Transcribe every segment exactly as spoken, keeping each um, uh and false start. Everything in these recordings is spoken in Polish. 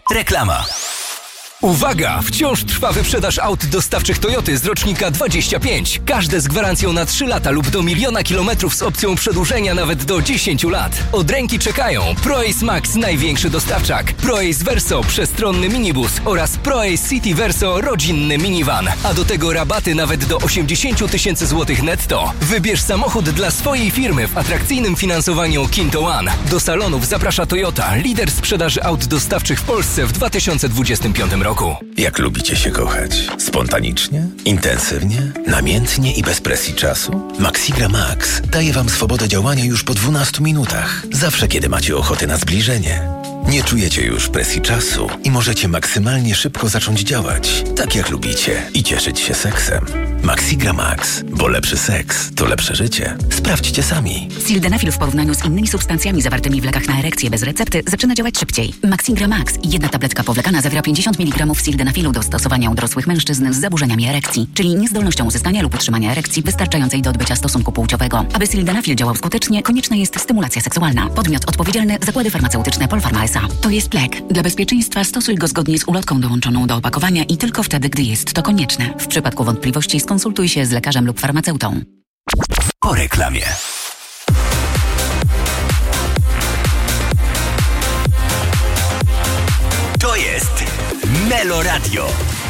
Reklama. Uwaga! Wciąż trwa wyprzedaż aut dostawczych Toyoty z rocznika dwadzieścia pięć. Każde z gwarancją na trzy lata lub do miliona kilometrów z opcją przedłużenia nawet do dziesięć lat. Od ręki czekają ProAce Max, największy dostawczak, ProAce Verso, przestronny minibus oraz ProAce City Verso, rodzinny minivan. A do tego rabaty nawet do osiemdziesiąt tysięcy złotych netto. Wybierz samochód dla swojej firmy w atrakcyjnym finansowaniu Kinto One. Do salonów zaprasza Toyota, lider sprzedaży aut dostawczych w Polsce w dwa tysiące dwudziestym piątym roku. Jak lubicie się kochać? Spontanicznie? Intensywnie? Namiętnie i bez presji czasu? Maxigra Max daje Wam swobodę działania już po dwunastu minutach. Zawsze, kiedy macie ochotę na zbliżenie. Nie czujecie już presji czasu i możecie maksymalnie szybko zacząć działać, tak jak lubicie, i cieszyć się seksem. Maxigra Max, bo lepszy seks to lepsze życie. Sprawdźcie sami. Sildenafil w porównaniu z innymi substancjami zawartymi w lekach na erekcję bez recepty zaczyna działać szybciej. Maxigra Max, jedna tabletka powlekana, zawiera pięćdziesiąt miligramów sildenafilu do stosowania u dorosłych mężczyzn z zaburzeniami erekcji, czyli niezdolnością uzyskania lub utrzymania erekcji wystarczającej do odbycia stosunku płciowego. Aby sildenafil działał skutecznie, konieczna jest stymulacja seksualna. Podmiot odpowiedzialny: zakłady farmaceutyczne Polpharma S A. To jest lek. Dla bezpieczeństwa stosuj go zgodnie z ulotką dołączoną do opakowania i tylko wtedy, gdy jest to konieczne. W przypadku wątpliwości skonsultuj się z lekarzem lub farmaceutą. Po reklamie. To jest Melo Radio.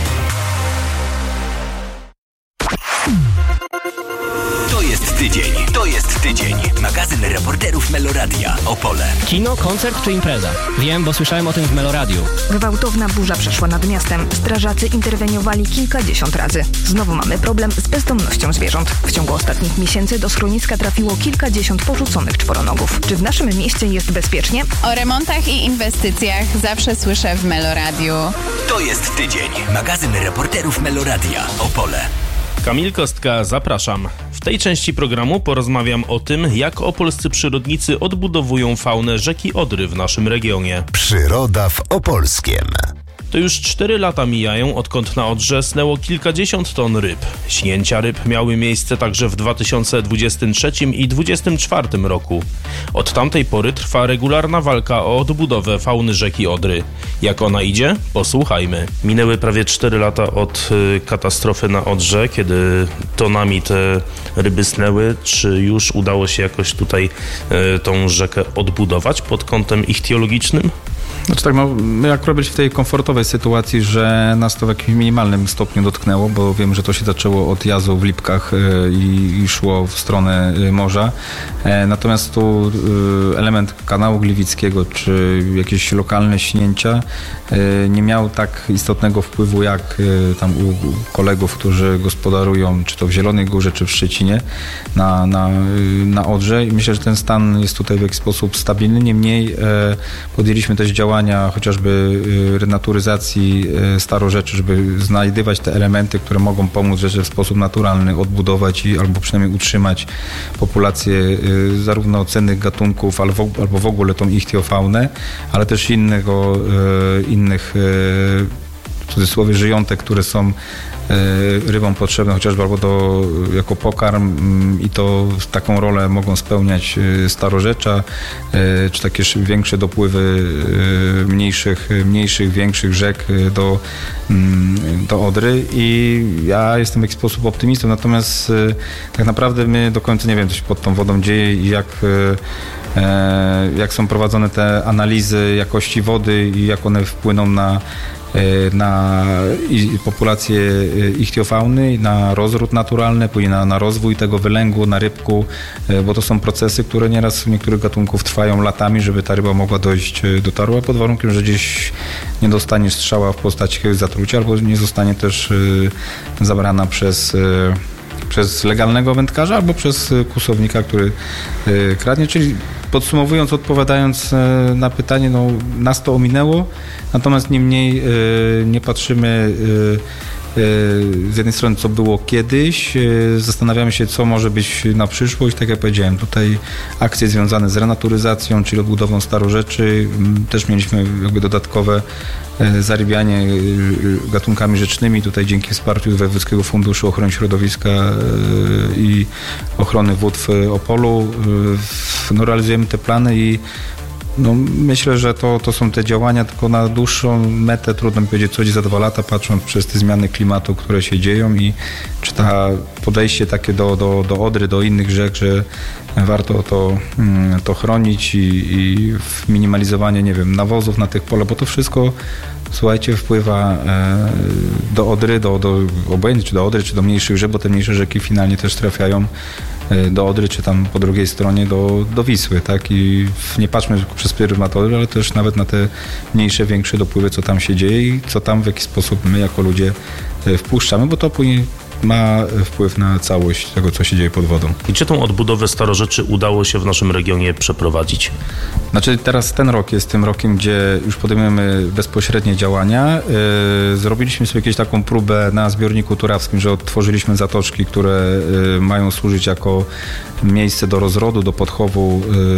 To jest tydzień, to jest tydzień. Magazyn reporterów Meloradia, Opole. Kino, koncert czy impreza? Wiem, bo słyszałem o tym w Meloradiu. Gwałtowna burza przeszła nad miastem. Strażacy interweniowali kilkadziesiąt razy. Znowu mamy problem z bezdomnością zwierząt. W ciągu ostatnich miesięcy do schroniska trafiło kilkadziesiąt porzuconych czworonogów. Czy w naszym mieście jest bezpiecznie? O remontach i inwestycjach zawsze słyszę w Meloradiu. To jest tydzień. Magazyn reporterów Meloradia, Opole. Kamil Kostka, zapraszam. W tej części programu porozmawiam o tym, jak opolscy przyrodnicy odbudowują faunę rzeki Odry w naszym regionie. Przyroda w Opolskiem. To już cztery lata mijają, odkąd na Odrze snęło kilkadziesiąt ton ryb. Śnięcia ryb miały miejsce także w dwa tysiące dwudziestym trzecim i dwudziestym czwartym roku. Od tamtej pory trwa regularna walka o odbudowę fauny rzeki Odry. Jak ona idzie? Posłuchajmy. Minęły prawie cztery lata od y, katastrofy na Odrze, kiedy tonami te ryby snęły. Czy już udało się jakoś tutaj y, tą rzekę odbudować pod kątem ichtiologicznym? Znaczy tak, no, my akurat byliśmy w tej komfortowej sytuacji, że nas to w jakimś minimalnym stopniu dotknęło, bo wiem, że to się zaczęło od jazu w Lipkach i, i szło w stronę morza. Natomiast tu element kanału Gliwickiego, czy jakieś lokalne śnięcia nie miał tak istotnego wpływu jak tam u kolegów, którzy gospodarują, czy to w Zielonej Górze, czy w Szczecinie, na, na, na Odrze. I myślę, że ten stan jest tutaj w jakiś sposób stabilny. Niemniej podjęliśmy też działania chociażby renaturyzacji starorzeczy, żeby znajdywać te elementy, które mogą pomóc rzeczy w sposób naturalny odbudować i albo przynajmniej utrzymać populację zarówno cennych gatunków, albo, albo w ogóle tą ichtiofaunę, ale też innego, innych w cudzysłowie żyjątek, które są rybom potrzebne chociażby albo do, jako pokarm i to taką rolę mogą spełniać starorzecza, czy takie większe dopływy mniejszych, mniejszych, większych rzek do, do Odry i ja jestem w jakiś sposób optymistą, natomiast tak naprawdę my do końca nie wiem, co się pod tą wodą dzieje i jak jak są prowadzone te analizy jakości wody i jak one wpłyną na na populację ichtiofauny, na rozród naturalny, później na, na rozwój tego wylęgu, na rybku, bo to są procesy, które nieraz u niektórych gatunków trwają latami, żeby ta ryba mogła dojść do tarła, pod warunkiem, że gdzieś nie dostanie strzała w postaci jakiegoś zatrucia, albo nie zostanie też zabrana przez przez legalnego wędkarza albo przez kłusownika, który kradnie, czyli podsumowując, odpowiadając na pytanie, no nas to ominęło, natomiast niemniej nie patrzymy z jednej strony, co było kiedyś, zastanawiamy się, co może być na przyszłość. Tak jak powiedziałem, tutaj akcje związane z renaturyzacją, czyli odbudową starorzeczy. Też mieliśmy jakby dodatkowe zarybianie gatunkami rzecznymi. Tutaj dzięki wsparciu z Wojewódzkiego Funduszu Ochrony Środowiska i Ochrony Wód w Opolu no, realizujemy te plany i No, myślę, że to, to są te działania, tylko na dłuższą metę trudno mi powiedzieć, co będzie za dwa lata, patrząc przez te zmiany klimatu, które się dzieją i czy ta podejście takie do, do, do Odry, do innych rzek, że warto to, to chronić i, i minimalizowanie, nie wiem, nawozów na tych polach, bo to wszystko, słuchajcie, wpływa do Odry, do, do obojętnie czy do Odry, czy do mniejszych rzek, bo te mniejsze rzeki finalnie też trafiają do Odry, czy tam po drugiej stronie do, do Wisły, tak? I nie patrzmy tylko przez pryzmat Odry, ale też nawet na te mniejsze, większe dopływy, co tam się dzieje i co tam w jaki sposób my jako ludzie wpuszczamy, bo to później ma wpływ na całość tego, co się dzieje pod wodą. I czy tą odbudowę starorzeczy udało się w naszym regionie przeprowadzić? Znaczy teraz ten rok jest tym rokiem, gdzie już podejmujemy bezpośrednie działania. Yy, zrobiliśmy sobie jakąś taką próbę na zbiorniku turawskim, że odtworzyliśmy zatoczki, które yy, mają służyć jako miejsce do rozrodu, do podchowu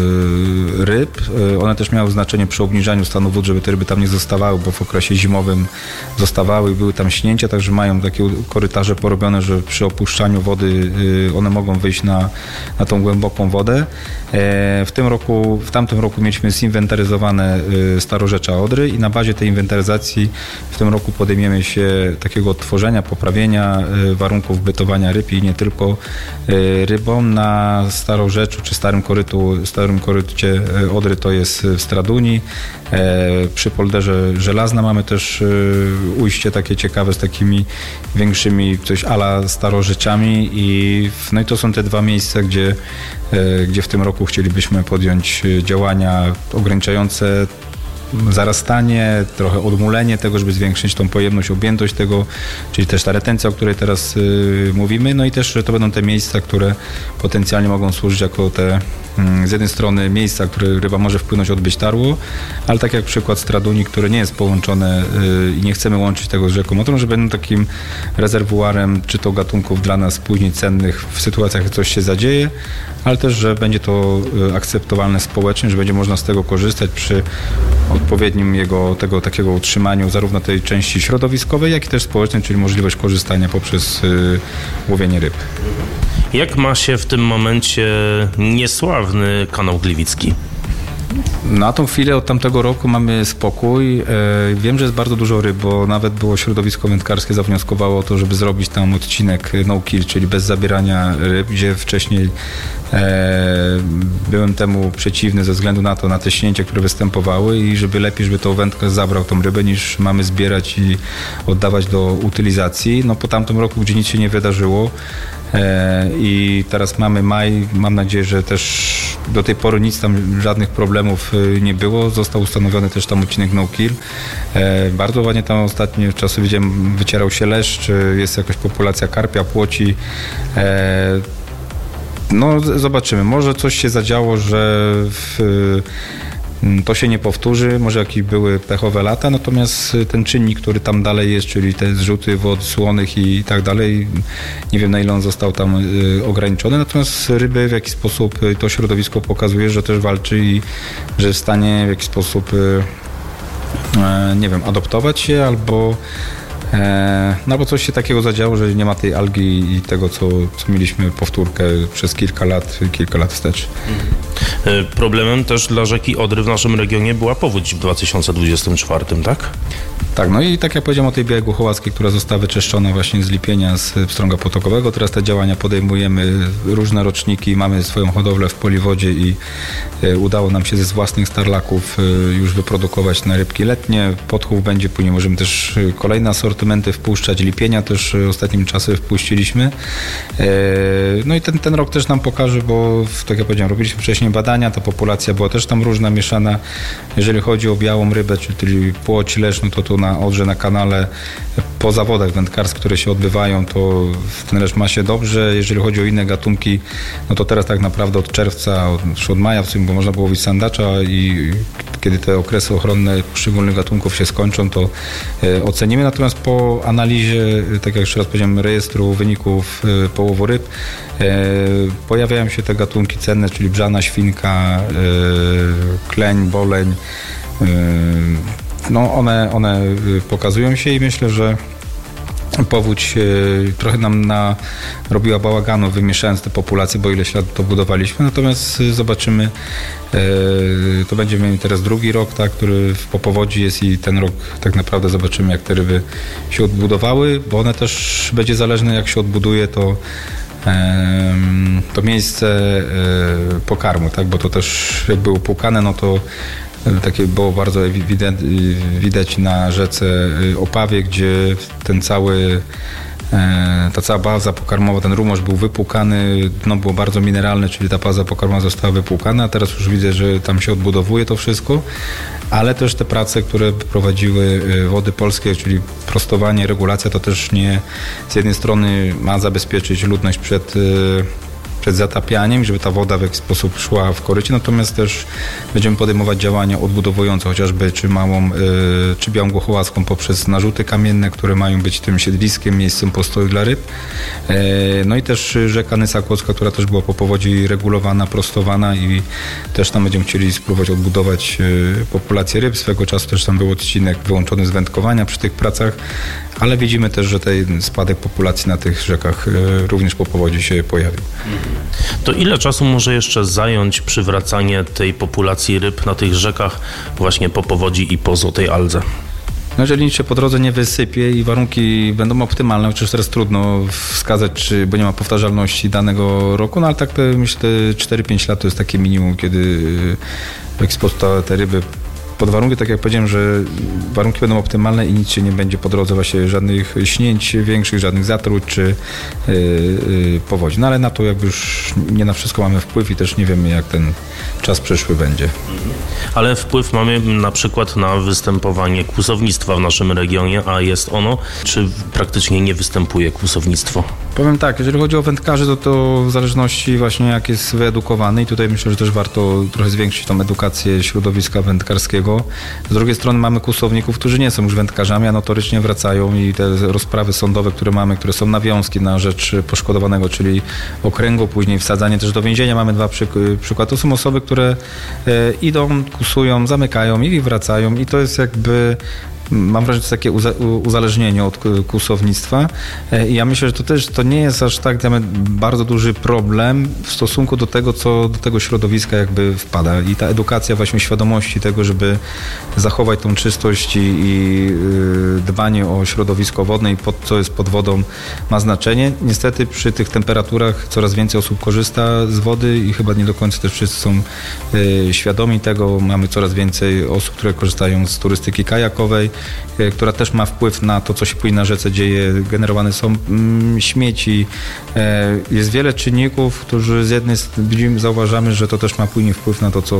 yy, ryb. Yy, one też miały znaczenie przy obniżaniu stanu wód, żeby te ryby tam nie zostawały, bo w okresie zimowym zostawały i były tam śnięcia, także mają takie korytarze porobione, że przy opuszczaniu wody yy, one mogą wyjść na, na tą głęboką wodę. Yy, w tym roku, w tamtym roku mieliśmy zinwentaryzowane starorzecze Odry i na bazie tej inwentaryzacji w tym roku podejmiemy się takiego odtworzenia, poprawienia warunków bytowania ryb i nie tylko rybom. Na starorzeczu czy starym korytu, starym korycie Odry to jest w Straduni. Przy polderze Żelazna mamy też ujście takie ciekawe z takimi większymi coś ala starorzeczami i no i to są te dwa miejsca, gdzie, gdzie w tym roku chcielibyśmy podjąć działania ograniczające zarastanie, trochę odmulenie tego, żeby zwiększyć tą pojemność, objętość tego, czyli też ta retencja, o której teraz y, mówimy, no i też, że to będą te miejsca, które potencjalnie mogą służyć jako te y, z jednej strony miejsca, które ryba może wpłynąć, odbyć tarło, ale tak jak przykład Straduni, które nie jest połączone y, i nie chcemy łączyć tego z rzeką Odrą, że będą takim rezerwuarem, czy to gatunków dla nas później cennych w sytuacjach, jak coś się zadzieje, ale też, że będzie to akceptowalne społecznie, że będzie można z tego korzystać przy odpowiednim jego tego takiego utrzymaniu zarówno tej części środowiskowej, jak i też społecznej, czyli możliwość korzystania poprzez y, łowienie ryb. Jak ma się w tym momencie niesławny kanał Gliwicki? Na tą chwilę od tamtego roku mamy spokój. Wiem, że jest bardzo dużo ryb, bo nawet było środowisko wędkarskie zawnioskowało o to, żeby zrobić tam odcinek no kill, czyli bez zabierania ryb, gdzie wcześniej e, byłem temu przeciwny ze względu na to, na te śnięcia, które występowały i żeby lepiej, żeby to wędkarz zabrał tą rybę, niż mamy zbierać i oddawać do utylizacji. No po tamtym roku, gdzie nic się nie wydarzyło, i teraz mamy maj, mam nadzieję, że też do tej pory nic tam, żadnych problemów nie było. Został ustanowiony też tam odcinek no kill. Bardzo ładnie tam ostatnie czasy widziałem, wycierał się leszcz, jest jakaś populacja karpia, płoci. No zobaczymy, może coś się zadziało, że w to się nie powtórzy, może jakieś były pechowe lata, natomiast ten czynnik, który tam dalej jest, czyli te zrzuty wod słonych i tak dalej, nie wiem na ile on został tam ograniczony, natomiast ryby w jakiś sposób to środowisko pokazuje, że też walczy i że jest w stanie w jakiś sposób, nie wiem, adoptować się albo no bo coś się takiego zadziało, że nie ma tej algi i tego, co, co mieliśmy powtórkę przez kilka lat, kilka lat wstecz. Problemem też dla rzeki Odry w naszym regionie była powódź w dwa tysiące dwudziestym czwartym, tak? Tak, no i tak jak powiedziałem o tej Białej Głuchołackiej, która została wyczyszczona właśnie z Lipienia, z Pstrąga Potokowego. Teraz te działania podejmujemy, różne roczniki, mamy swoją hodowlę w Poliwodzie i e, udało nam się ze własnych starlaków e, już wyprodukować na rybki letnie. Podchów będzie, później możemy też kolejne asortymenty wpuszczać. Lipienia też e, ostatnim czasem wpuściliśmy. E, no i ten, ten rok też nam pokaże, bo tak jak powiedziałem, robiliśmy wcześniej badania, ta populacja była też tam różna, mieszana. Jeżeli chodzi o białą rybę, czyli płoć, leszcz, no to tu na Odrze, na kanale, po zawodach wędkarskich, które się odbywają, to ten leszcz ma się dobrze. Jeżeli chodzi o inne gatunki, no to teraz tak naprawdę od czerwca, od, od maja, w sumie, bo można było łowić sandacza i kiedy te okresy ochronne poszczególnych gatunków się skończą, to e, ocenimy. Natomiast po analizie, tak jak jeszcze raz powiedziałem, rejestru wyników e, połowu ryb, e, pojawiają się te gatunki cenne, czyli brzana, świnka, e, kleń, boleń. E, No one, one pokazują się i myślę, że powódź trochę nam na, robiła bałaganu, wymieszając te populacje, bo ileś lat to budowaliśmy. Natomiast zobaczymy, to będziemy mieli teraz drugi rok, tak, który po powodzi jest i ten rok tak naprawdę zobaczymy, jak te ryby się odbudowały, bo one też będzie zależne, jak się odbuduje to to miejsce pokarmu, tak, bo to też jak było płukane, no to takie było bardzo widać na rzece Opawie, gdzie ten cały, ta cała baza pokarmowa, ten rumosz był wypłukany, dno było bardzo mineralne, czyli ta baza pokarmowa została wypłukana, a teraz już widzę, że tam się odbudowuje to wszystko, ale też te prace, które prowadziły Wody Polskie, czyli prostowanie, regulacja, to też nie z jednej strony ma zabezpieczyć ludność przed przed zatapianiem, żeby ta woda w jakiś sposób szła w korycie, natomiast też będziemy podejmować działania odbudowujące chociażby czy małą, czy białą głuchołazką poprzez narzuty kamienne, które mają być tym siedliskiem, miejscem postoju dla ryb. No i też rzeka Nysa Kłodzka, która też była po powodzi regulowana, prostowana i też tam będziemy chcieli spróbować odbudować populację ryb. Swego czasu też tam był odcinek wyłączony z wędkowania przy tych pracach, ale widzimy też, że ten spadek populacji na tych rzekach również po powodzi się pojawił. To ile czasu może jeszcze zająć przywracanie tej populacji ryb na tych rzekach właśnie po powodzi i po złotej aldze? No jeżeli nic się po drodze nie wysypie i warunki będą optymalne, chociaż teraz trudno wskazać, czy, bo nie ma powtarzalności danego roku, no ale tak myślę, cztery pięć lat to jest takie minimum, kiedy w jakiś sposób te ryby pod warunkiem, tak jak powiedziałem, że warunki będą optymalne i nic się nie będzie po drodze, właśnie żadnych śnięć większych, żadnych zatruć czy yy, yy, powodzi. No ale na to jakby już nie na wszystko mamy wpływ i też nie wiemy, jak ten czas przyszły będzie. Ale wpływ mamy na przykład na występowanie kłusownictwa w naszym regionie, a jest ono, czy praktycznie nie występuje kłusownictwo? Powiem tak, jeżeli chodzi o wędkarzy, to to w zależności właśnie jak jest wyedukowany i tutaj myślę, że też warto trochę zwiększyć tą edukację środowiska wędkarskiego. Z drugiej strony mamy kłusowników, którzy nie są już wędkarzami, a notorycznie wracają i te rozprawy sądowe, które mamy, które są nawiązki na rzecz poszkodowanego, czyli okręgu, później wsadzanie też do więzienia. Mamy dwa przyk- przykłady. To są osoby, które e, idą, kusują, zamykają i wracają i to jest jakby... Mam wrażenie, że to takie uzależnienie od kłusownictwa i ja myślę, że to też to nie jest aż tak bardzo duży problem w stosunku do tego, co do tego środowiska jakby wpada i ta edukacja właśnie świadomości tego, żeby zachować tą czystość i, i dbanie o środowisko wodne i pod, co jest pod wodą ma znaczenie. Niestety przy tych temperaturach coraz więcej osób korzysta z wody i chyba nie do końca też wszyscy są y, świadomi tego. Mamy coraz więcej osób, które korzystają z turystyki kajakowej, która też ma wpływ na to, co się później na rzece dzieje. Generowane są mm, śmieci. E, jest wiele czynników, którzy z jednej strony zauważamy, że to też ma później wpływ na to, co,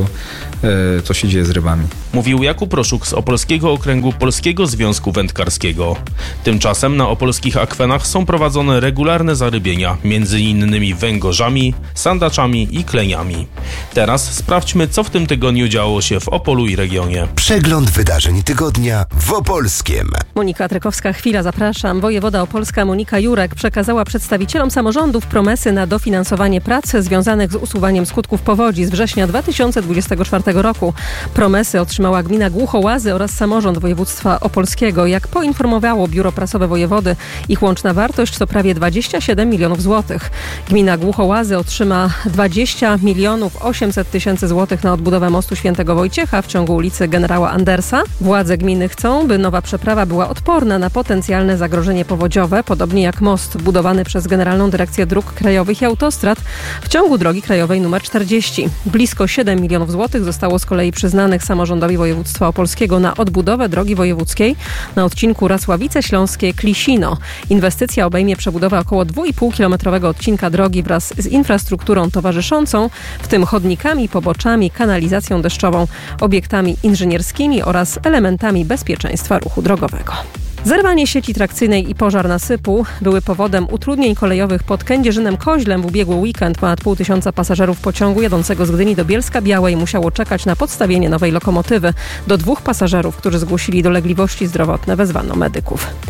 e, co się dzieje z rybami. Mówił Jakub Proszuk z Opolskiego Okręgu Polskiego Związku Wędkarskiego. Tymczasem na opolskich akwenach są prowadzone regularne zarybienia, między innymi węgorzami, sandaczami i kleniami. Teraz sprawdźmy, co w tym tygodniu działo się w Opolu i regionie. Przegląd wydarzeń tygodnia w Opolskiem. Monika Trykowska, chwila, zapraszam. Wojewoda opolska Monika Jurek przekazała przedstawicielom samorządów promesy na dofinansowanie prac związanych z usuwaniem skutków powodzi z września dwa tysiące dwudziestego czwartego roku. Promesy otrzymała gmina Głuchołazy oraz samorząd województwa opolskiego. Jak poinformowało Biuro Prasowe Wojewody, ich łączna wartość to prawie dwadzieścia siedem milionów złotych. Gmina Głuchołazy otrzyma dwadzieścia milionów osiemset tysięcy złotych na odbudowę mostu Świętego Wojciecha w ciągu ulicy Generała Andersa. Władze gminy chcą, by nowa przeprawa była odporna na potencjalne zagrożenie powodziowe, podobnie jak most budowany przez Generalną Dyrekcję Dróg Krajowych i Autostrad w ciągu drogi krajowej nr czterdzieści. Blisko siedem milionów złotych zostało z kolei przyznanych samorządowi województwa opolskiego na odbudowę drogi wojewódzkiej na odcinku Rasławice Śląskie-Klisino. Inwestycja obejmie przebudowę około dwuipółkilometrowego odcinka drogi wraz z infrastrukturą towarzyszącą, w tym chodnikami, poboczami, kanalizacją deszczową, obiektami inżynierskimi oraz elementami bezpieczeństwa ruchu drogowego. Zerwanie sieci trakcyjnej i pożar nasypu były powodem utrudnień kolejowych pod Kędzierzynem-Koźlem w ubiegły weekend. Ponad pół tysiąca pasażerów pociągu jadącego z Gdyni do Bielska-Białej musiało czekać na podstawienie nowej lokomotywy. Do dwóch pasażerów, którzy zgłosili dolegliwości zdrowotne, wezwano medyków.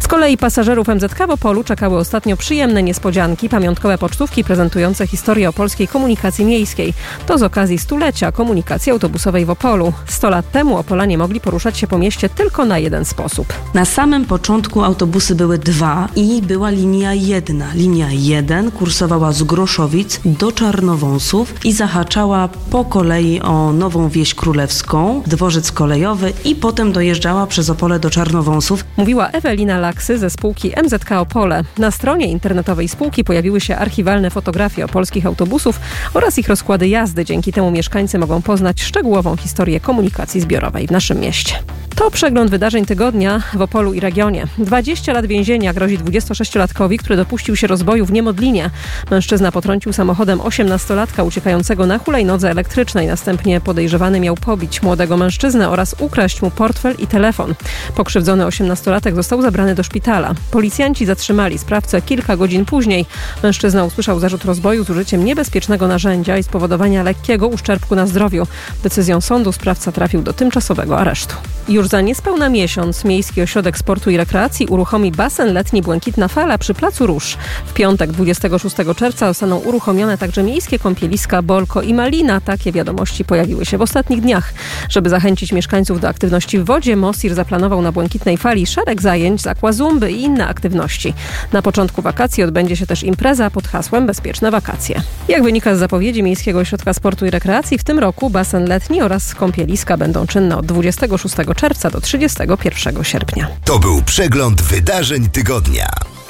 Z kolei pasażerów M Z K w Opolu czekały ostatnio przyjemne niespodzianki, pamiątkowe pocztówki prezentujące historię opolskiej komunikacji miejskiej. To z okazji stulecia komunikacji autobusowej w Opolu. Sto lat temu Opolanie mogli poruszać się po mieście tylko na jeden sposób. Na samym początku autobusy były dwa i była linia jedna. Linia jeden kursowała z Groszowic do Czarnowąsów i zahaczała po kolei o Nową Wieś Królewską, dworzec kolejowy i potem dojeżdżała przez Opole do Czarnowąsów. Mówiła Ewelina Laksy ze spółki M Z K Opole. Na stronie internetowej spółki pojawiły się archiwalne fotografie opolskich autobusów oraz ich rozkłady jazdy. Dzięki temu mieszkańcy mogą poznać szczegółową historię komunikacji zbiorowej w naszym mieście. To przegląd wydarzeń tygodnia w Opolu i regionie. dwadzieścia lat więzienia grozi dwudziestosześciolatkowi, który dopuścił się rozboju w Niemodlinie. Mężczyzna potrącił samochodem osiemnastolatka uciekającego na hulajnodze elektrycznej. Następnie podejrzewany miał pobić młodego mężczyznę oraz ukraść mu portfel i telefon. Pokrzywdzony osiemnastolatek został zabrany do szpitala. Policjanci zatrzymali sprawcę kilka godzin później. Mężczyzna usłyszał zarzut rozboju z użyciem niebezpiecznego narzędzia i spowodowania lekkiego uszczerbku na zdrowiu. Decyzją sądu sprawca trafił do tymczasowego aresztu. Już za niespełna miesiąc Miejski Ośrodek Sportu i Rekreacji uruchomi basen letni Błękitna Fala przy Placu Róż. W piątek dwudziestego szóstego czerwca zostaną uruchomione także miejskie kąpieliska Bolko i Malina. Takie wiadomości pojawiły się w ostatnich dniach. Żeby zachęcić mieszkańców do aktywności w wodzie, Mosir zaplanował na Błękitnej Fali szereg zajęć z aquazumby i inne aktywności. Na początku wakacji odbędzie się też impreza pod hasłem Bezpieczne wakacje. Jak wynika z zapowiedzi Miejskiego Ośrodka Sportu i Rekreacji, w tym roku basen letni oraz kąpieliska będą czynne od dwudziestego szóstego czerwca do trzydziestego pierwszego sierpnia. To był przegląd wydarzeń tygodnia.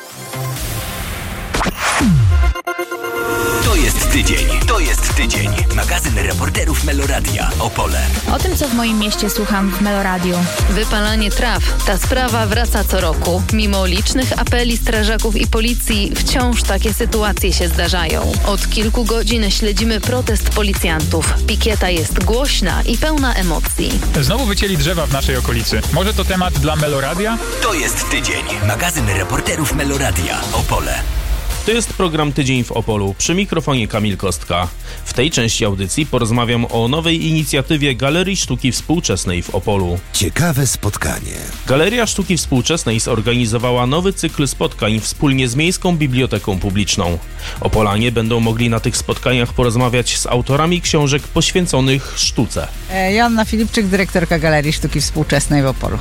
To jest tydzień. To jest tydzień. Magazyn reporterów Meloradia. Opole. O tym, co w moim mieście słucham w Meloradiu. Wypalanie traw. Ta sprawa wraca co roku. Mimo licznych apeli strażaków i policji, wciąż takie sytuacje się zdarzają. Od kilku godzin śledzimy protest policjantów. Pikieta jest głośna i pełna emocji. Znowu wycięli drzewa w naszej okolicy. Może to temat dla Meloradia? To jest tydzień. Magazyn reporterów Meloradia. Opole. To jest program Tydzień w Opolu. Przy mikrofonie Kamil Kostka. W tej części audycji porozmawiam o nowej inicjatywie Galerii Sztuki Współczesnej w Opolu. Ciekawe spotkanie. Galeria Sztuki Współczesnej zorganizowała nowy cykl spotkań wspólnie z Miejską Biblioteką Publiczną. Opolanie będą mogli na tych spotkaniach porozmawiać z autorami książek poświęconych sztuce. Joanna Filipczyk, dyrektorka Galerii Sztuki Współczesnej w Opolu.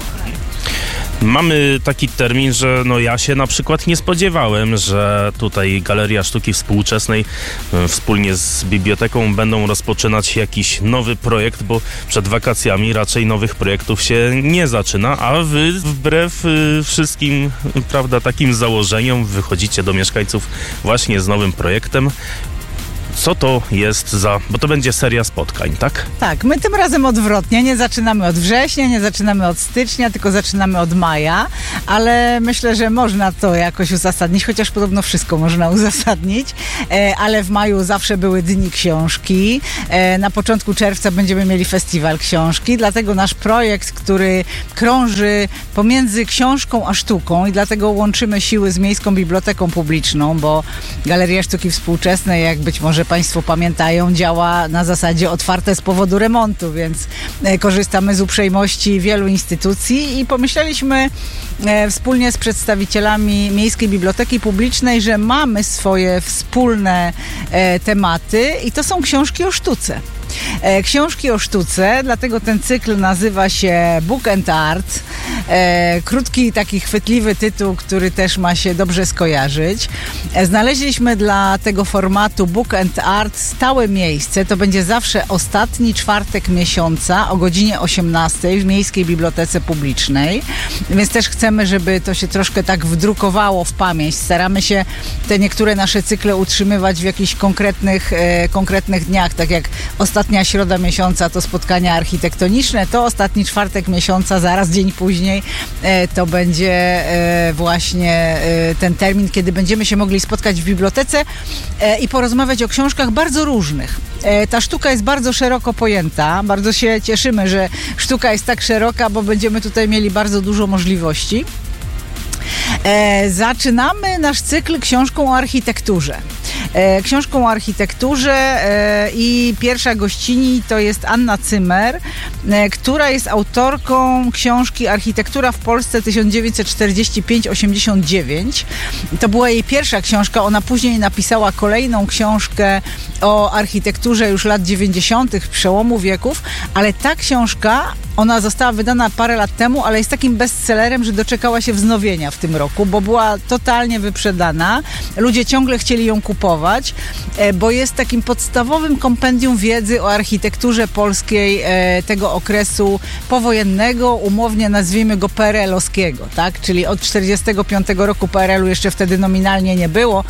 Mamy taki termin, że no ja się na przykład nie spodziewałem, że tutaj Galeria Sztuki Współczesnej y, wspólnie z biblioteką będą rozpoczynać jakiś nowy projekt, bo przed wakacjami raczej nowych projektów się nie zaczyna, a wy wbrew y, wszystkim, prawda, takim założeniom wychodzicie do mieszkańców właśnie z nowym projektem. Co to jest za... Bo to będzie seria spotkań, tak? Tak, my tym razem odwrotnie. Nie zaczynamy od września, nie zaczynamy od stycznia, tylko zaczynamy od maja, ale myślę, że można to jakoś uzasadnić, chociaż podobno wszystko można uzasadnić, e, ale w maju zawsze były Dni Książki. E, na początku czerwca będziemy mieli Festiwal Książki, dlatego nasz projekt, który krąży pomiędzy książką a sztuką i dlatego łączymy siły z Miejską Biblioteką Publiczną, bo Galeria Sztuki Współczesnej, jak być może Państwo pamiętają, działa na zasadzie otwarte z powodu remontu, więc korzystamy z uprzejmości wielu instytucji i pomyśleliśmy e, wspólnie z przedstawicielami Miejskiej Biblioteki Publicznej, że mamy swoje wspólne e, tematy i to są książki o sztuce. E, książki o sztuce, dlatego ten cykl nazywa się Book and Art. E, krótki, taki chwytliwy tytuł, który też ma się dobrze skojarzyć. E, znaleźliśmy dla tego formatu Book and Art stałe miejsce. To będzie zawsze ostatni czwartek miesiąca o godzinie osiemnastej w Miejskiej Bibliotece Publicznej. Więc też chcemy, żeby to się troszkę tak wdrukowało w pamięć. Staramy się te niektóre nasze cykle utrzymywać w jakichś konkretnych, e, konkretnych dniach, tak jak ostatnia środa miesiąca to spotkania architektoniczne, to ostatni czwartek miesiąca, zaraz dzień później e, to będzie e, właśnie e, ten termin, kiedy będziemy się mogli spotkać w bibliotece e, i porozmawiać o książkach bardzo różnych. E, ta sztuka jest bardzo szeroko pojęta, bardzo się cieszymy, że sztuka jest tak szeroka, bo będziemy tutaj mieli bardzo dużo możliwości. E, zaczynamy nasz cykl książką o architekturze. E, książką o architekturze e, i pierwsza gościni to jest Anna Cymer, e, która jest autorką książki Architektura w Polsce tysiąc dziewięćset czterdzieści pięć do osiemdziesiąt dziewięć. To była jej pierwsza książka. Ona później napisała kolejną książkę o architekturze już lat dziewięćdziesiątych, przełomu wieków, ale ta książka, ona została wydana parę lat temu, ale jest takim bestsellerem, że doczekała się wznowienia w tym roku, bo była totalnie wyprzedana. Ludzie ciągle chcieli ją kupować, bo jest takim podstawowym kompendium wiedzy o architekturze polskiej tego okresu powojennego, umownie nazwijmy go P R L-owskiego, tak? Czyli od czterdziestego piątego roku P R L-u jeszcze wtedy nominalnie nie było.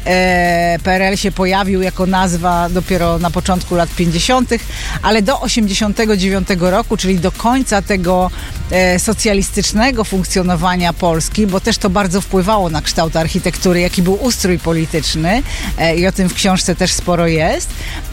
P R L się pojawił jako nazwa dopiero na początku lat pięćdziesiątych, ale do osiemdziesiątego dziewiątego roku, czyli do końca tego e, socjalistycznego funkcjonowania Polski, bo też to bardzo wpływało na kształt architektury, jaki był ustrój polityczny e, i o tym w książce też sporo jest.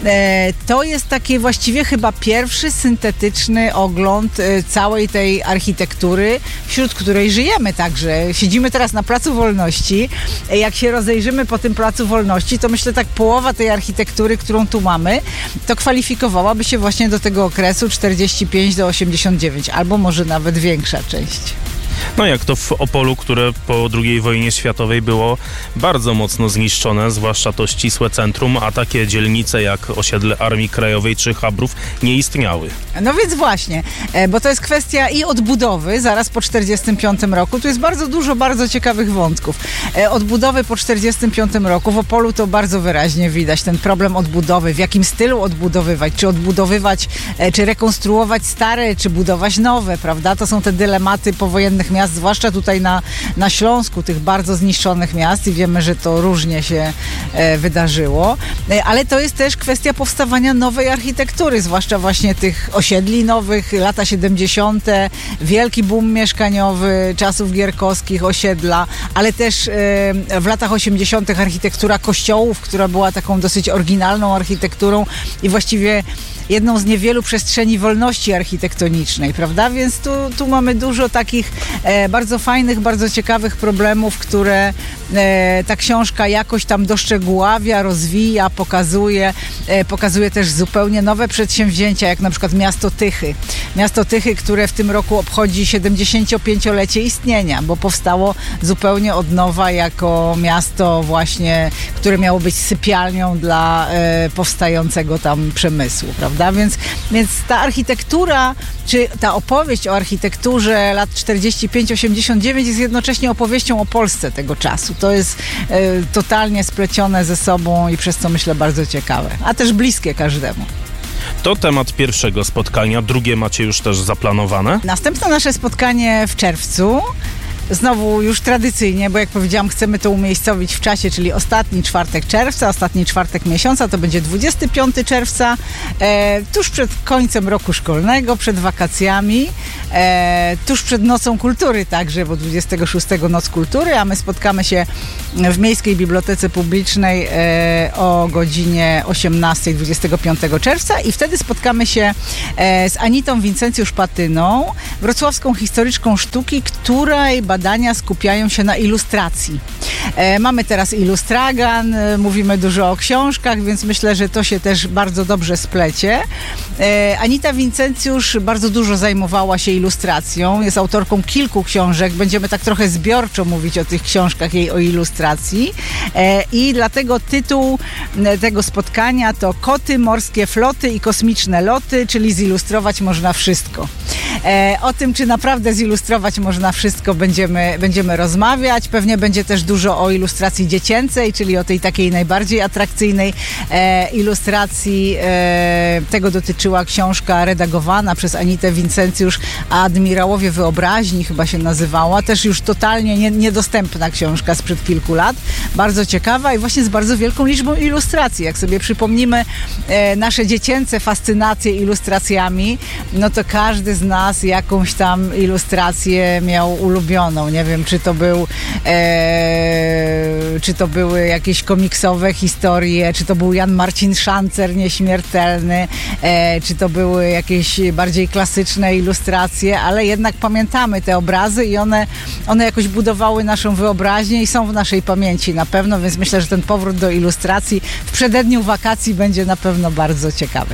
E, to jest taki właściwie chyba pierwszy syntetyczny ogląd e, całej tej architektury, wśród której żyjemy także. Siedzimy teraz na Placu Wolności. E, jak się rozejrzymy po tym Placu Wolności, to myślę tak połowa tej architektury, którą tu mamy, to kwalifikowałaby się właśnie do tego okresu czterdzieści pięć do osiemdziesiąt dziewięć, albo może nawet większa część. No jak to w Opolu, które po drugiej wojnie światowej było bardzo mocno zniszczone, zwłaszcza to ścisłe centrum, a takie dzielnice jak osiedle Armii Krajowej czy Chabrów nie istniały. No więc właśnie, bo to jest kwestia i odbudowy zaraz po czterdziestym piątym roku. Tu jest bardzo dużo bardzo ciekawych wątków. Odbudowy po czterdziestym piątym roku w Opolu to bardzo wyraźnie widać ten problem odbudowy, w jakim stylu odbudowywać, czy odbudowywać, czy rekonstruować stare, czy budować nowe, prawda? To są te dylematy powojennych miast, zwłaszcza tutaj na, na Śląsku, tych bardzo zniszczonych miast i wiemy, że to różnie się e, wydarzyło, e, ale to jest też kwestia powstawania nowej architektury, zwłaszcza właśnie tych osiedli nowych, lata siedemdziesiąte, wielki boom mieszkaniowy czasów gierkowskich, osiedla, ale też e, w latach osiemdziesiątych architektura kościołów, która była taką dosyć oryginalną architekturą i właściwie jedną z niewielu przestrzeni wolności architektonicznej, prawda? Więc tu, tu mamy dużo takich e, bardzo fajnych, bardzo ciekawych problemów, które e, ta książka jakoś tam doszczegóławia, rozwija, pokazuje. E, pokazuje też zupełnie nowe przedsięwzięcia, jak na przykład Miasto Tychy. Miasto Tychy, które w tym roku obchodzi siedemdziesięciopięciolecie istnienia, bo powstało zupełnie od nowa jako miasto właśnie, które miało być sypialnią dla e, powstającego tam przemysłu, prawda? Więc, więc ta architektura, czy ta opowieść o architekturze lat czterdzieści pięć do osiemdziesiąt dziewięć jest jednocześnie opowieścią o Polsce tego czasu. To jest e, totalnie splecione ze sobą i przez co myślę bardzo ciekawe, a też bliskie każdemu. To temat pierwszego spotkania, drugie macie już też zaplanowane? Następne nasze spotkanie w czerwcu. Znowu już tradycyjnie, bo jak powiedziałam, chcemy to umiejscowić w czasie, czyli ostatni czwartek czerwca, ostatni czwartek miesiąca, to będzie dwudziestego piątego czerwca, e, tuż przed końcem roku szkolnego, przed wakacjami, e, tuż przed Nocą Kultury także, bo dwudziestego szóstego Noc Kultury, a my spotkamy się w Miejskiej Bibliotece Publicznej e, o godzinie osiemnastej dwudziestego piątego czerwca i wtedy spotkamy się e, z Anitą Wincencjusz-Patyną, wrocławską historyczką sztuki, której badania skupiają się na ilustracji. E, mamy teraz Ilustragan, e, mówimy dużo o książkach, więc myślę, że to się też bardzo dobrze splecie. E, Anita Wincencjusz bardzo dużo zajmowała się ilustracją, jest autorką kilku książek, będziemy tak trochę zbiorczo mówić o tych książkach jej o ilustracji e, i dlatego tytuł tego spotkania to Koty, morskie floty i kosmiczne loty, czyli zilustrować można wszystko. E, o tym, czy naprawdę zilustrować można wszystko, będziemy, będziemy rozmawiać. Pewnie będzie też dużo o ilustracji dziecięcej, czyli o tej takiej najbardziej atrakcyjnej e, ilustracji. E, tego dotyczyła książka redagowana przez Anitę Wincencjusz, Admirałowie Wyobraźni chyba się nazywała. Też już totalnie nie, niedostępna książka sprzed kilku lat. Bardzo ciekawa i właśnie z bardzo wielką liczbą ilustracji. Jak sobie przypomnimy e, nasze dziecięce fascynacje ilustracjami, no to każdy z nas jakąś tam ilustrację miał ulubioną. Nie wiem, czy to był e, czy to były jakieś komiksowe historie, czy to był Jan Marcin Szancer nieśmiertelny, e, czy to były jakieś bardziej klasyczne ilustracje, ale jednak pamiętamy te obrazy i one, one jakoś budowały naszą wyobraźnię i są w naszej pamięci na pewno, więc myślę, że ten powrót do ilustracji w przededniu wakacji będzie na pewno bardzo ciekawy.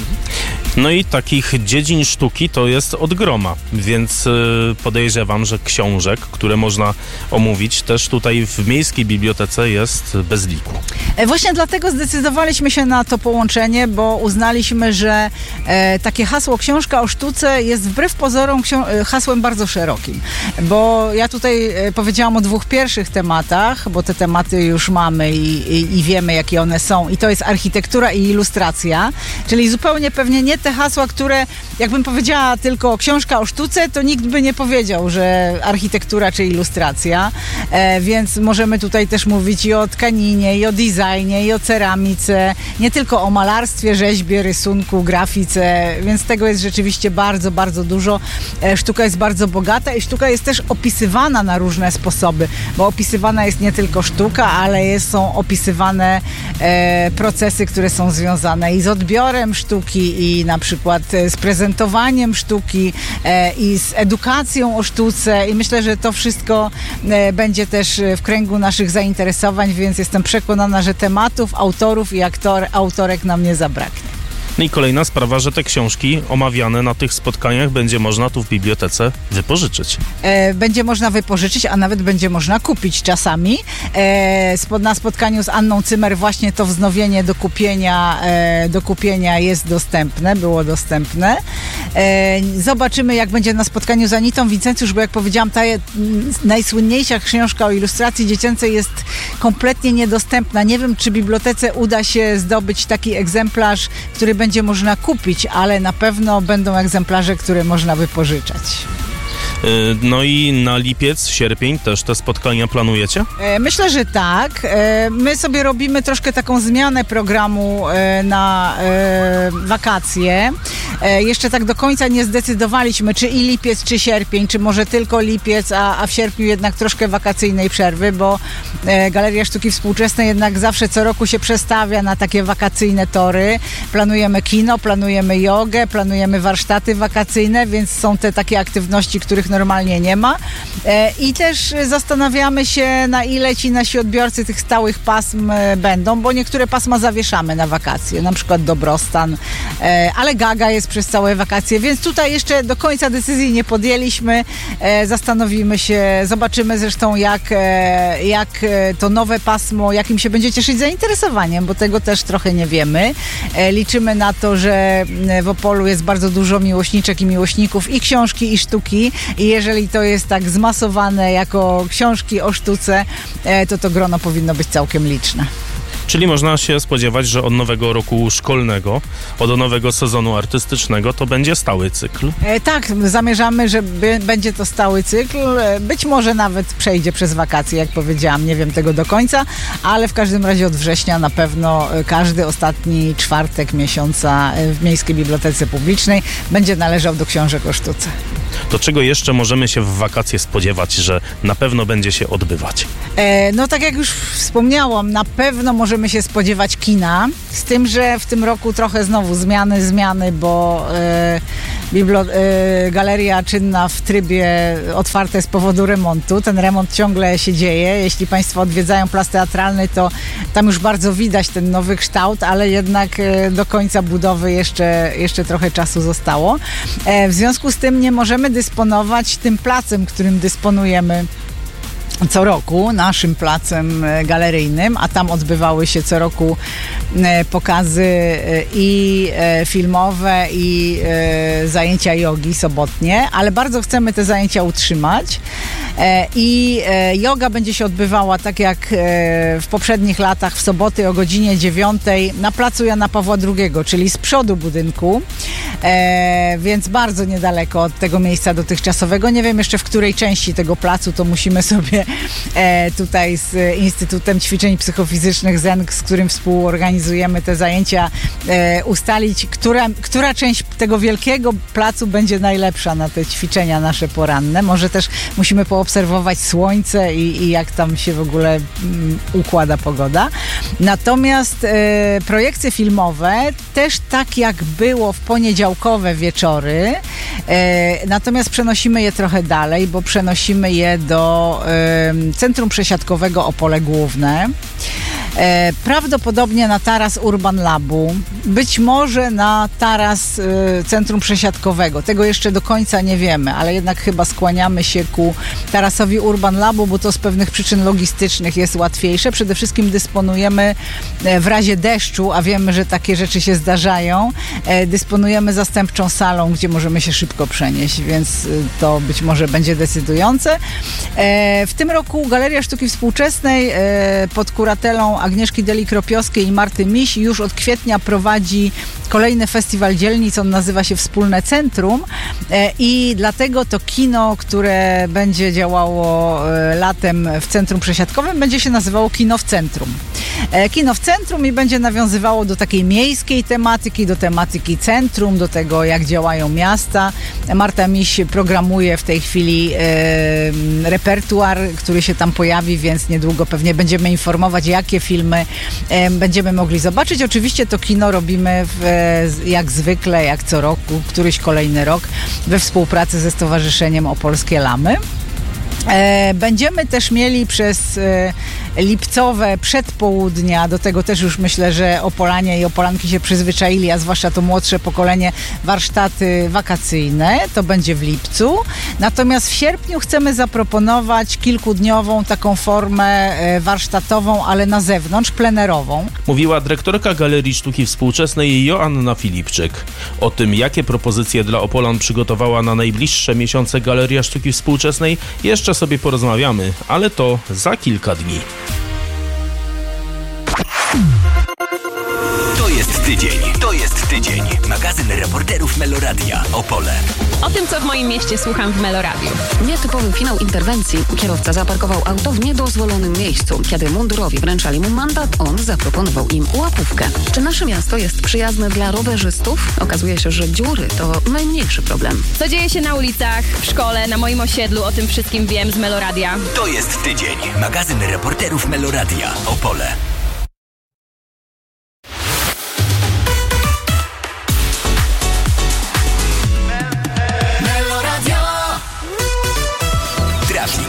No i takich dziedzin sztuki to jest od groma, więc podejrzewam, że książek, które można omówić, też tutaj w Miejskiej Bibliotece jest bez liku. Właśnie dlatego zdecydowaliśmy się na to połączenie, bo uznaliśmy, że e, takie hasło książka o sztuce jest wbrew pozorom ksią- hasłem bardzo szerokim, bo ja tutaj e, powiedziałam o dwóch pierwszych tematach, bo te tematy już mamy i, i, i wiemy, jakie one są, i to jest architektura i ilustracja, czyli zupełnie pewnie nie te hasła, które jakbym powiedziała tylko książka o sztuce, to nikt by nie powiedział, że architektura czy ilustracja, e, więc możemy tutaj też mówić i o tkaninie, i o designie, i o ceramice, nie tylko o malarstwie, rzeźbie, rysunku, grafice, więc tego jest rzeczywiście bardzo, bardzo dużo. E, sztuka jest bardzo bogata i sztuka jest też opisywana na różne sposoby, bo opisywana jest nie tylko sztuka, ale jest, są opisywane e, procesy, które są związane i z odbiorem sztuki, i na przykład z prezentowaniem sztuki e, i z edukacją o sztuce, i myślę, że to wszystko e, będzie też w kręgu naszych zainteresowań, więc jestem przekonana, że tematów, autorów i aktor, autorek nam nie zabraknie. No i kolejna sprawa, że te książki omawiane na tych spotkaniach będzie można tu w bibliotece wypożyczyć. E, będzie można wypożyczyć, a nawet będzie można kupić czasami. E, spod, na spotkaniu z Anną Cymer właśnie to wznowienie do kupienia, e, do kupienia jest dostępne, było dostępne. E, zobaczymy, jak będzie na spotkaniu z Anitą Wincencjusz, bo jak powiedziałam, ta je, najsłynniejsza książka o ilustracji dziecięcej jest kompletnie niedostępna. Nie wiem, czy bibliotece uda się zdobyć taki egzemplarz, który będzie można kupić, ale na pewno będą egzemplarze, które można wypożyczać. No i na lipiec, sierpień też te spotkania planujecie? Myślę, że tak. My sobie robimy troszkę taką zmianę programu na wakacje. Jeszcze tak do końca nie zdecydowaliśmy, czy i lipiec, czy sierpień, czy może tylko lipiec, a, a w sierpniu jednak troszkę wakacyjnej przerwy, bo Galeria Sztuki Współczesnej jednak zawsze co roku się przestawia na takie wakacyjne tory. Planujemy kino, planujemy jogę, planujemy warsztaty wakacyjne, więc są te takie aktywności, których normalnie nie ma. I też zastanawiamy się, na ile ci nasi odbiorcy tych stałych pasm będą, bo niektóre pasma zawieszamy na wakacje, na przykład Dobrostan, ale Gaga jest przez całe wakacje, więc tutaj jeszcze do końca decyzji nie podjęliśmy. Zastanowimy się, zobaczymy zresztą, jak, jak to nowe pasmo, jakim się będzie cieszyć zainteresowaniem, bo tego też trochę nie wiemy. Liczymy na to, że w Opolu jest bardzo dużo miłośniczek i miłośników i książki, i sztuki, i jeżeli to jest tak zmasowane jako książki o sztuce, to to grono powinno być całkiem liczne. Czyli można się spodziewać, że od nowego roku szkolnego, od nowego sezonu artystycznego to będzie stały cykl? E, tak, zamierzamy, że b- będzie to stały cykl. Być może nawet przejdzie przez wakacje, jak powiedziałam, nie wiem tego do końca, ale w każdym razie od września na pewno każdy ostatni czwartek miesiąca w Miejskiej Bibliotece Publicznej będzie należał do książek o sztuce. To czego jeszcze możemy się w wakacje spodziewać, że na pewno będzie się odbywać? E, no tak jak już wspomniałam, na pewno możemy się spodziewać kina, z tym, że w tym roku trochę znowu zmiany, zmiany, bo e, biblo, e, galeria czynna w trybie otwarte z powodu remontu. Ten remont ciągle się dzieje. Jeśli Państwo odwiedzają Plac Teatralny, to tam już bardzo widać ten nowy kształt, ale jednak e, do końca budowy jeszcze, jeszcze trochę czasu zostało. E, w związku z tym nie możemy dysponować tym placem, którym dysponujemy co roku, naszym placem galeryjnym, a tam odbywały się co roku pokazy i filmowe, i zajęcia jogi sobotnie, ale bardzo chcemy te zajęcia utrzymać i joga będzie się odbywała tak jak w poprzednich latach w soboty o godzinie dziewiątej na placu Jana Pawła drugiego, czyli z przodu budynku. e, więc bardzo niedaleko od tego miejsca dotychczasowego. Nie wiem jeszcze w której części tego placu, to musimy sobie e, tutaj z Instytutem Ćwiczeń Psychofizycznych Z E N K, z którym współorganizujemy te zajęcia, e, ustalić, która, która część tego wielkiego placu będzie najlepsza na te ćwiczenia nasze poranne. Może też musimy poobserwować słońce i, i jak tam się w ogóle mm, układa pogoda. Natomiast e, projekcje filmowe też tak jak było w poniedziałkowe wieczory, e, natomiast przenosimy je trochę dalej, bo przenosimy je do e, Centrum Przesiadkowego Opole Główne. E, prawdopodobnie na taras Urban Labu, być może na taras e, Centrum Przesiadkowego. Tego jeszcze do końca nie wiemy, ale jednak chyba skłaniamy się ku tarasowi Urban Labu, bo to z pewnych przyczyn logistycznych jest łatwiejsze. Przede wszystkim dysponujemy e, w razie deszczu, a wiemy, że takie rzeczy się zdarzają, e, dysponujemy zastępczą salą, gdzie możemy się szybko przenieść, więc e, to być może będzie decydujące. E, w tym roku Galeria Sztuki Współczesnej e, pod kuratelą Agnieszki Deli-Kropiowskiej i Marty Miś już od kwietnia prowadzi kolejny festiwal dzielnic, on nazywa się Wspólne Centrum e, i dlatego to kino, które będzie działało e, latem w Centrum Przesiadkowym, będzie się nazywało Kino w Centrum. E, kino w Centrum i będzie nawiązywało do takiej miejskiej tematyki, do tematyki centrum, do tego jak działają miasta. Marta Miś programuje w tej chwili e, repertuar, który się tam pojawi, więc niedługo pewnie będziemy informować, jakie filmy e, będziemy mogli zobaczyć. Oczywiście to kino robimy w jak zwykle, jak co roku, któryś kolejny rok we współpracy ze Stowarzyszeniem Opolskie Lamy. Będziemy też mieli przez lipcowe przedpołudnia, do tego też już myślę, że Opolanie i Opolanki się przyzwyczaili, a zwłaszcza to młodsze pokolenie, warsztaty wakacyjne, to będzie w lipcu. Natomiast w sierpniu chcemy zaproponować kilkudniową taką formę warsztatową, ale na zewnątrz, plenerową. Mówiła dyrektorka Galerii Sztuki Współczesnej Joanna Filipczyk. O tym, jakie propozycje dla Opolan przygotowała na najbliższe miesiące Galeria Sztuki Współczesnej, jeszcze sobie porozmawiamy, ale to za kilka dni. To jest tydzień, to jest tydzień. Magazyn reporterów Meloradia Opole. O tym, co w moim mieście słucham w Meloradiu. Nietypowy finał interwencji. Kierowca zaparkował auto w niedozwolonym miejscu. Kiedy mundurowi wręczali mu mandat, on zaproponował im łapówkę. Czy nasze miasto jest przyjazne dla rowerzystów? Okazuje się, że dziury to najmniejszy problem. Co dzieje się na ulicach, w szkole, na moim osiedlu, o tym wszystkim wiem z Meloradia. To jest tydzień. Magazyn reporterów Meloradia Opole.